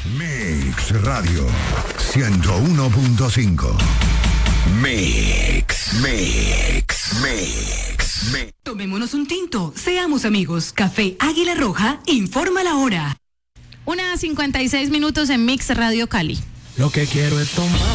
Mix Radio 101.5. Mix. Tomémonos un tinto, seamos amigos. Café Águila Roja informa la hora. 1:56 en Mix Radio Cali. Lo que quiero es tomar.